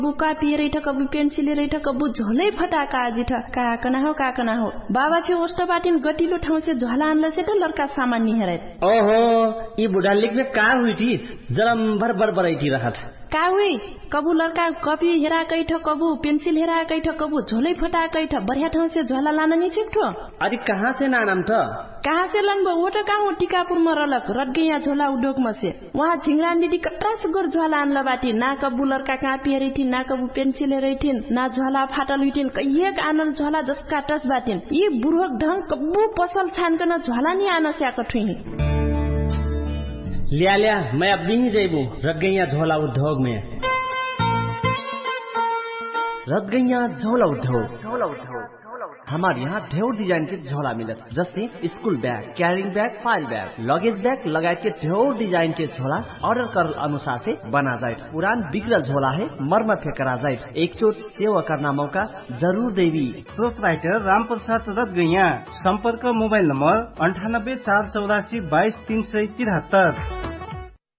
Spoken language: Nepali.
बुका पिएर ठ कबु पेन्सिल रे ठ कबु झोलै फटाका आजि ठ काकना हो बाबा फे ओस्ट बाटिन गटिलो ठाउँ से झोला आनला से त लड़का सामान नि हेरै ओहो ई बुढा लेख्ने का हुई थी जलम भर भर बराइती रहत का हुई कबु लड़का कपी हेरा कै ठ कबु पेन्सिल हेरा कै ठ कबु झोलै फटाकै ठ बढ़िया ठाउँ से झोला लान नि छिक्ठो अरे कहाँ से नानम त कहाँ से लनबो वो त कहाँ टिकापुर में रलक रटगे यहाँ झोला उद्योग में से वहाँ झिंगरान दीदी कट्रा सुगर झोला आनला बाटी ना कबु लड़का कहाँ पियरी थी ना कबु पेन्सिल रहिथिन ना झोला फाटल हुइथिन कहिएक आनल झोला जसका टस बाटिन यी बुढोक ढंग कबु पसल छानकन झोला नि आन स्याक ठुही लिया मैं अब नहीं जेबू रटगैया झोला उद्योग में रटगैया झोला उद्योग हमारे यहाँ ढेर डिजाइन के झोला मिलत जैसे school bag carrying bag file bag luggage bag लगाए के ढेर डिजाइन के झोला ऑर्डर कर अनुसार से बना जाए पुरान बिगड़ल झोला है मरम्मत करा जाए एक चोट सेवा करना मौका जरूर देवी प्रोपराइटर राम प्रसाद रटगैया संपर्क मोबाइल नंबर 98 484 22 373